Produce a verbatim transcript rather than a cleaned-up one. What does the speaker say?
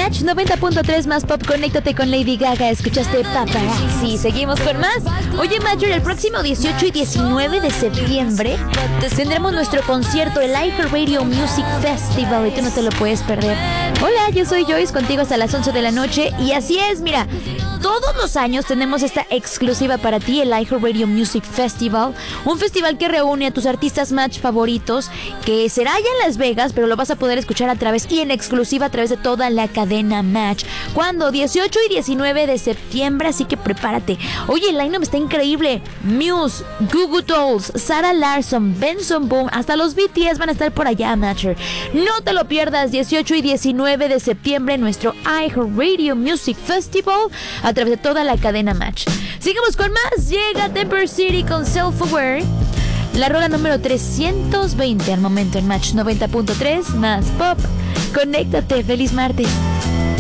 Match noventa punto tres más pop. Conéctate con Lady Gaga. Escuchaste Paparazzi. Seguimos con más. Oye, Major, el próximo dieciocho y diecinueve de septiembre tendremos nuestro concierto, el iHeartRadio Music Festival, y tú no te lo puedes perder. Hola, yo soy Joyce, contigo hasta las once de la noche. Y así es, mira, todos los años tenemos esta exclusiva para ti, el iHeartRadio Music Festival, un festival que reúne a tus artistas Match favoritos, que será allá en Las Vegas, pero lo vas a poder escuchar a través y en exclusiva a través de toda la cadena Match. ¿Cuándo? dieciocho y diecinueve de septiembre, así que prepárate. Oye, el line-up está increíble. Muse, Goo Goo Dolls, Sarah Larsson, Benson Boone, hasta los B T S van a estar por allá, Matcher. No te lo pierdas, dieciocho y diecinueve de septiembre, nuestro iHeartRadio Music Festival a través de toda la cadena Match. Sigamos con más. Llega Temper City con Self Aware, la rola número trescientos veinte al momento en Match noventa punto tres más pop. Conéctate, feliz martes.